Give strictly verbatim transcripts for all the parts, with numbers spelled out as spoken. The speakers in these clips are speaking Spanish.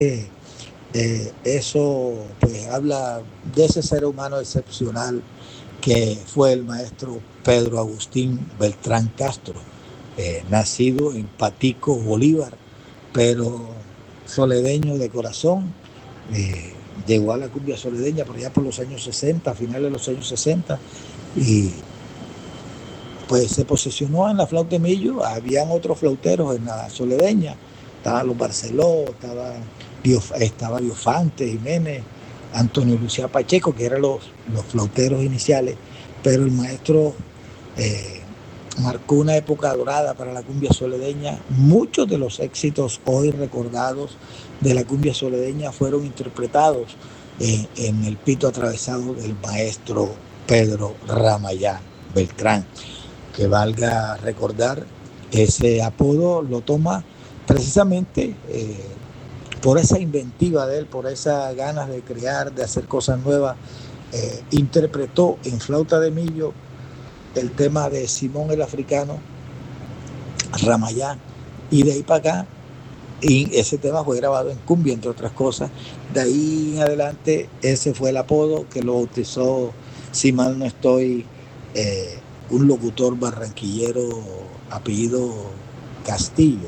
Eh, eso pues habla de ese ser humano excepcional que fue el maestro Pedro Agustín Beltrán Castro, eh, nacido en Patico, Bolívar, pero soledeño de corazón. Eh, llegó a la cumbia soledeña por allá por los años sesenta, a finales de los años sesenta, y pues se posesionó en la flauta de millo. Habían otros flauteros en la soledeña, estaban los Barceló, estaba, Diof, estaba Diofante, Jiménez, Antonio Lucía Pacheco, que eran los, los flauteros iniciales, pero el maestro eh, marcó una época dorada para la cumbia soledeña. Muchos de los éxitos hoy recordados de la cumbia soledeña fueron interpretados eh, en el pito atravesado del maestro Pedro Ramayán Beltrán. Que valga recordar, ese apodo lo toma precisamente eh, por esa inventiva de él, por esas ganas de crear, de hacer cosas nuevas. Eh, interpretó en flauta de millo el tema de Simón el Africano, Ramayá, y de ahí para acá, y ese tema fue grabado en cumbia, entre otras cosas. De ahí en adelante, ese fue el apodo que lo bautizó, si mal no estoy, eh, un locutor barranquillero, apellido Castillo.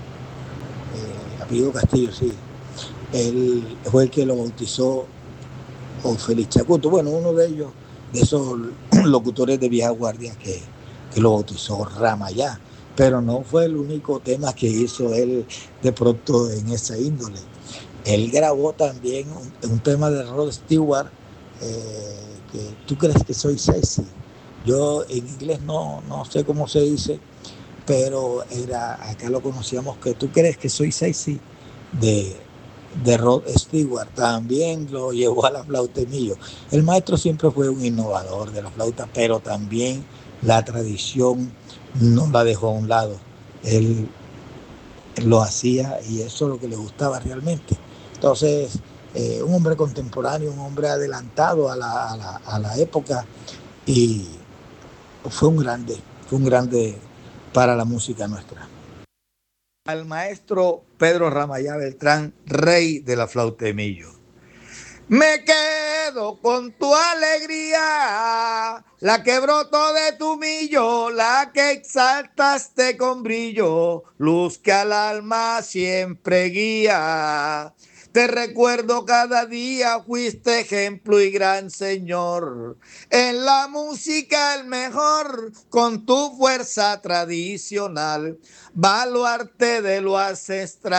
Eh, apellido Castillo, sí. Él fue el que lo bautizó, o Félix Chacuto, bueno, uno de ellos, de esos locutores de vieja guardia que, que lo bautizó Ramayá. Pero no fue el único tema que hizo él de pronto en esa índole. Él grabó también un, un tema de Rod Stewart, eh, que tú crees que soy sexy. Yo en inglés no, no sé cómo se dice, pero era, acá lo conocíamos, que tú crees que soy sexy, de, de Rod Stewart. También lo llevó a la flauta de millo. El maestro siempre fue un innovador de la flauta, pero también la tradición no la dejó a un lado. Él lo hacía y eso es lo que le gustaba realmente. Entonces, eh, un hombre contemporáneo, un hombre adelantado a la, a la, a la época, y fue un grande, fue un grande para la música nuestra. Al maestro Pedro Ramayá Beltrán, rey de la flauta de millo. Me quedo con tu alegría, la que brotó de tu millo, la que exaltaste con brillo, luz que al alma siempre guía. Te recuerdo cada día, fuiste ejemplo y gran señor. En la música el mejor, con tu fuerza tradicional. Baluarte de lo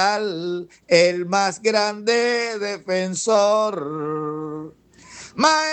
ancestral, el más grande defensor. Maestro